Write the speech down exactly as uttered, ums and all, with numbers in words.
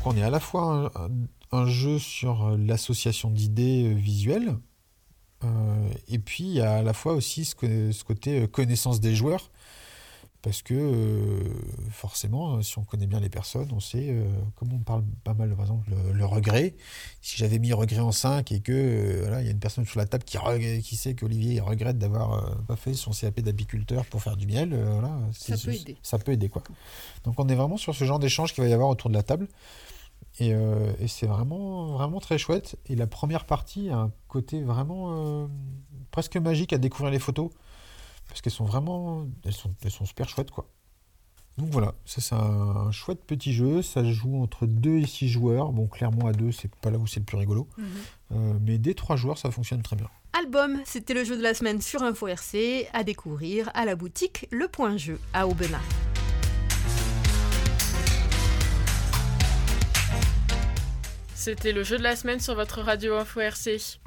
Donc on est à la fois un, un jeu sur l'association d'idées visuelles, euh, et puis il y a à la fois aussi ce, ce côté connaissance des joueurs, parce que euh, forcément, si on connaît bien les personnes, on sait, euh, comme on parle pas mal, par exemple, le, le regret. Si j'avais mis regret en cinq et que euh, voilà, il y a une personne sur la table qui, re- qui sait qu'Olivier regrette d'avoir euh, pas fait son C A P d'apiculteur pour faire du miel, euh, voilà, ça peut aider. Ça peut aider, quoi. Donc on est vraiment sur ce genre d'échange qu'il va y avoir autour de la table. Et, euh, et c'est vraiment, vraiment très chouette. Et la première partie a un côté vraiment euh, presque magique à découvrir les photos. Parce qu'elles sont vraiment... Elles sont, elles sont super chouettes, quoi. Donc voilà, ça c'est un chouette petit jeu. Ça se joue entre deux et six joueurs. Bon, clairement à deux, c'est pas là où c'est le plus rigolo. Mm-hmm. Euh, mais dès trois joueurs, ça fonctionne très bien. Album, c'était le jeu de la semaine sur Info R C, à découvrir à la boutique Le Point Jeu à Aubenas. C'était le jeu de la semaine sur votre radio Info R C.